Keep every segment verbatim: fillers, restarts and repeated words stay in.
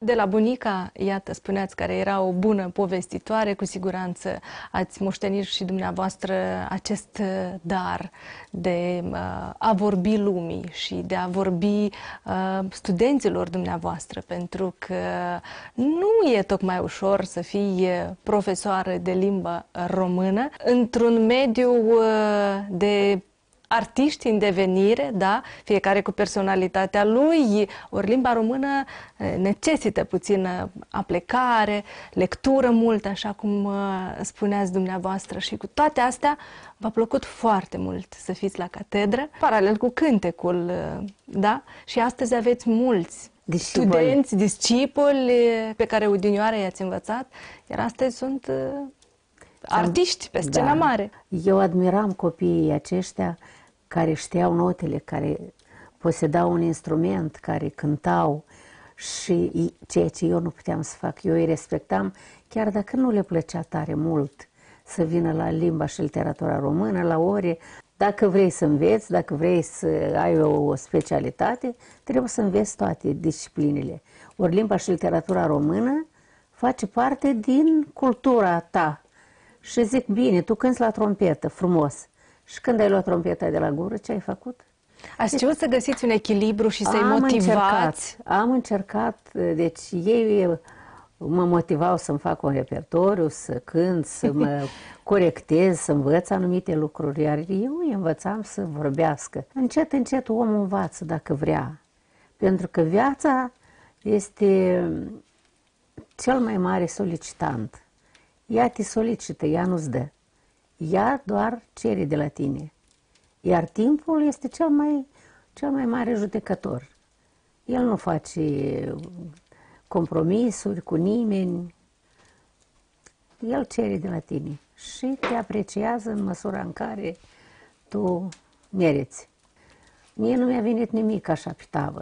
De la bunica, iată, spuneați, care era o bună povestitoare, cu siguranță ați moștenit și dumneavoastră acest dar de uh, a vorbi lumii și de a vorbi uh, studenților dumneavoastră, pentru că nu e tocmai ușor să fii profesoară de limbă română într-un mediu uh, de artiști în devenire, da? Fiecare cu personalitatea lui, ori limba română necesită puțină aplecare, lectură mult, așa cum spuneați dumneavoastră, și cu toate astea v-a plăcut foarte mult să fiți la catedră, paralel cu cântecul, da? Și astăzi aveți mulți discipoli. studenți, discipoli pe care odinioară i-ați învățat, iar astăzi sunt artiști pe scena da. mare. Eu admiram copiii aceștia care știau notele, care posedau un instrument, care cântau, și ceea ce eu nu puteam să fac. Eu îi respectam, chiar dacă nu le plăcea tare mult să vină la limba și literatura română, la ore. Dacă vrei să înveți, dacă vrei să ai o specialitate, trebuie să înveți toate disciplinele. Ori limba și literatura română face parte din cultura ta. Și zic, bine, tu cânti la trompetă, frumos. Și când ai luat trompeta de la gură, ce ai făcut? Ați știut să găsiți un echilibru și să-i motivați? Încercat, am încercat, deci ei mă motivau să-mi fac un repertoriu, să cânt, să mă corectez, să învăț anumite lucruri, iar eu îi învățam să vorbească. Încet, încet omul învață dacă vrea, pentru că viața este cel mai mare solicitant. Ea te solicită, ea nu-ți dă. Ea doar cere de la tine. Iar timpul este cel mai, cel mai mare judecător. El nu face compromisuri cu nimeni. El cere de la tine și te apreciază în măsura în care tu meriți. Mie nu mi-a venit nimic așa pe tavă.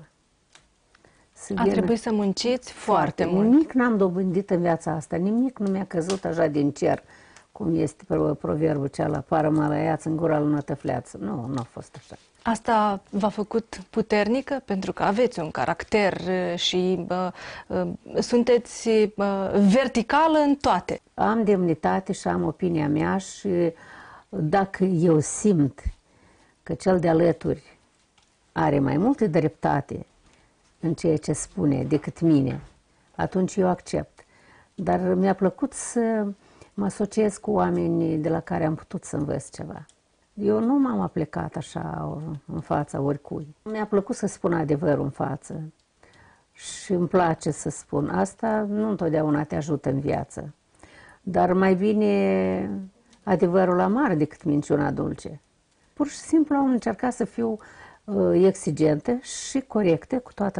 A trebuit să munciți foarte, foarte mult. Nimic n-am dobândit în viața asta, nimic nu mi-a căzut așa din cer, cum este proverbul cealaltă, pară mălăiață în gura lui nătăfleață. Nu, nu a fost așa. Asta v-a făcut puternică, pentru că aveți un caracter și uh, uh, sunteți uh, verticală în toate. Am demnitate și am opinia mea și dacă eu simt că cel de alături are mai multă dreptate în ceea ce spune decât mine, atunci eu accept. Dar mi-a plăcut să mă asociez cu oameni de la care am putut să învăț ceva. Eu nu m-am aplecat așa în fața oricui. Mi-a plăcut să spun adevărul în față și îmi place să spun. Asta nu întotdeauna te ajută în viață, dar mai bine adevărul amar decât minciuna dulce. Pur și simplu am încercat să fiu uh, exigentă și corectă cu toată